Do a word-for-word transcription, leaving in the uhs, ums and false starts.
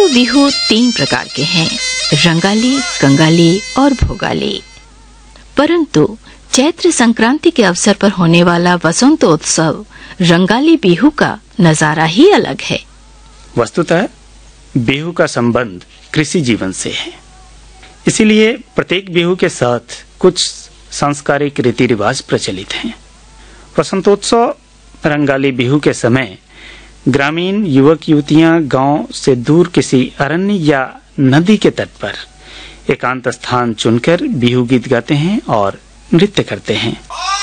वैसे बिहू तीन प्रकार के हैं, रंगाली, कंगाली और भोगाली। परंतु चैत्र संक्रांति के अवसर पर होने वाला वसंतोत्सव रंगाली बिहू का नजारा ही अलग है। वस्तुतः बिहू का संबंध कृषि जीवन से है, इसीलिए प्रत्येक बिहू के साथ कुछ सांस्कृतिक रीति रिवाज प्रचलित हैं। वसंतोत्सव रंगाली बिहू के समय ग्रामीण युवक युवतियां गांव से दूर किसी अरण्य या नदी के तट पर एकांत स्थान चुनकर बिहू गीत गाते हैं और नृत्य करते हैं।